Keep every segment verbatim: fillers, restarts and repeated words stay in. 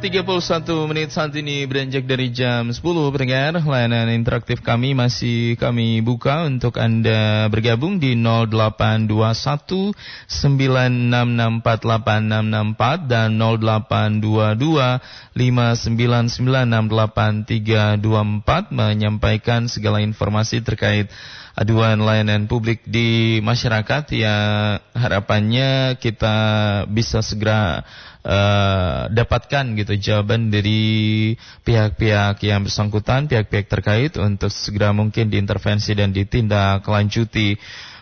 tiga puluh satu menit saat ini beranjak dari jam sepuluh. Pendengar, layanan interaktif kami masih kami buka untuk Anda bergabung di nol delapan dua satu sembilan enam enam empat delapan enam enam empat dan nol delapan dua dua lima sembilan sembilan enam delapan tiga dua empat menyampaikan segala informasi terkait aduan layanan publik di masyarakat ya, harapannya kita bisa segera uh, dapatkan gitu jawaban dari pihak-pihak yang bersangkutan, pihak-pihak terkait untuk segera mungkin diintervensi dan ditindaklanjuti.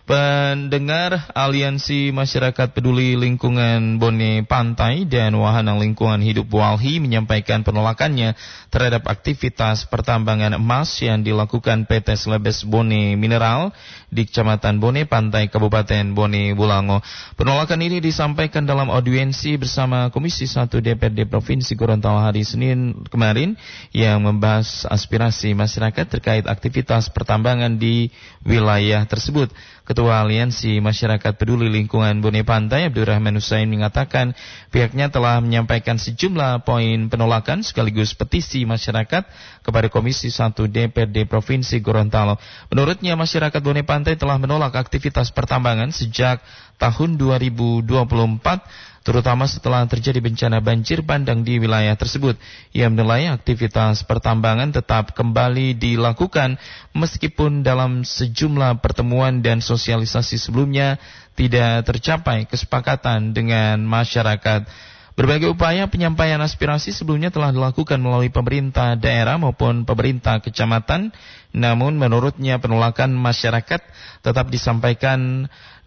Pendengar, Aliansi Masyarakat Peduli Lingkungan Bone Pantai dan Wahana Lingkungan Hidup Walhi menyampaikan penolakannya terhadap aktivitas pertambangan emas yang dilakukan P T Slebes Bone Mineral di Kecamatan Bone Pantai, Kabupaten Bone Bolango. Penolakan ini disampaikan dalam audiensi bersama Komisi satu D P R D Provinsi Gorontalo hari Senin kemarin yang membahas aspirasi masyarakat terkait aktivitas pertambangan di wilayah tersebut. Ketua Aliansi Masyarakat Peduli Lingkungan Bone Pantai, Abdurrahman Husain, mengatakan pihaknya telah menyampaikan sejumlah poin penolakan sekaligus petisi masyarakat kepada Komisi satu D P R D Provinsi Gorontalo. Menurutnya, masyarakat Bone Pantai telah menolak aktivitas pertambangan sejak tahun dua ribu dua puluh empat, terutama setelah terjadi bencana banjir bandang di wilayah tersebut. Ia menilai aktivitas pertambangan tetap kembali dilakukan meskipun dalam sejumlah pertemuan dan sosialisasi sebelumnya tidak tercapai kesepakatan dengan masyarakat. Berbagai upaya penyampaian aspirasi sebelumnya telah dilakukan melalui pemerintah daerah maupun pemerintah kecamatan, namun menurutnya penolakan masyarakat tetap disampaikan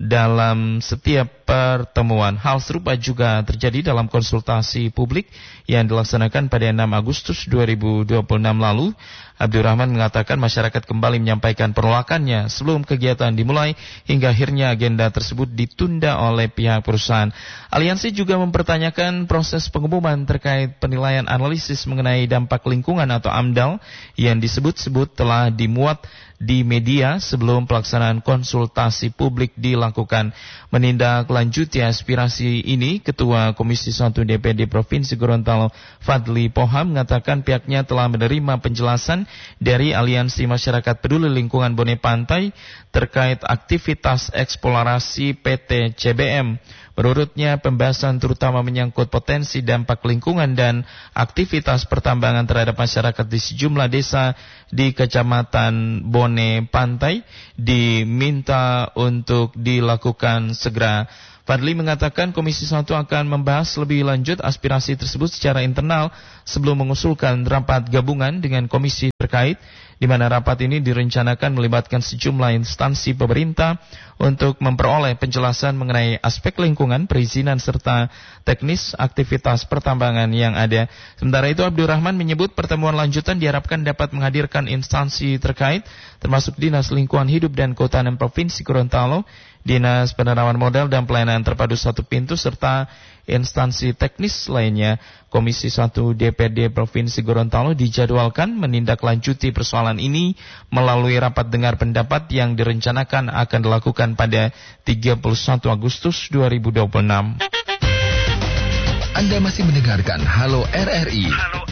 dalam setiap pertemuan. Hal serupa juga terjadi dalam konsultasi publik yang dilaksanakan pada enam Agustus dua ribu dua puluh enam lalu. Abdurrahman mengatakan masyarakat kembali menyampaikan penolakannya sebelum kegiatan dimulai hingga akhirnya agenda tersebut ditunda oleh pihak perusahaan. Aliansi juga mempertanyakan proses pengumuman terkait penilaian analisis mengenai dampak lingkungan atau AMDAL yang disebut-sebut telah dimuat di media sebelum pelaksanaan konsultasi publik dilakukan. Menindaklanjuti aspirasi ini, Ketua Komisi satu D P R D Provinsi Gorontalo Fadli Poha mengatakan pihaknya telah menerima penjelasan dari Aliansi Masyarakat Peduli Lingkungan Bone Pantai terkait aktivitas eksplorasi P T C B M. Menurutnya, pembahasan terutama menyangkut potensi dampak lingkungan dan aktivitas pertambangan terhadap masyarakat di sejumlah desa di Kecamatan Bone Pantai diminta untuk dilakukan segera. Fadli mengatakan Komisi satu akan membahas lebih lanjut aspirasi tersebut secara internal sebelum mengusulkan rapat gabungan dengan komisi terkait, di mana rapat ini direncanakan melibatkan sejumlah instansi pemerintah untuk memperoleh penjelasan mengenai aspek lingkungan, perizinan, serta teknis aktivitas pertambangan yang ada. Sementara itu, Abdurrahman menyebut pertemuan lanjutan diharapkan dapat menghadirkan instansi terkait, termasuk Dinas Lingkungan Hidup dan Kehutanan Provinsi Gorontalo, Dinas Penanaman Modal dan Pelayanan Terpadu Satu Pintu, serta instansi teknis lainnya. Komisi satu D P R D Provinsi Gorontalo dijadwalkan menindaklanjuti persoalan ini melalui rapat dengar pendapat yang direncanakan akan dilakukan pada tiga puluh satu Agustus dua ribu dua puluh enam. Anda masih mendengarkan Halo R R I. Halo